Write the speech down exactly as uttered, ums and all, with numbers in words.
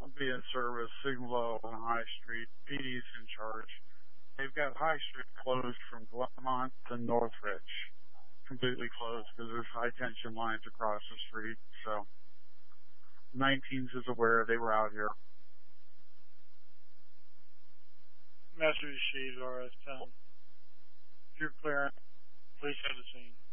be in service, Signal on High Street. P D's in charge. They've got High Street closed from Glenmont to Northridge. Completely closed because there's high tension lines across the street. So nineteens is aware they were out here. Master Sheet, R S ten. If you're clearing, please head to the scene.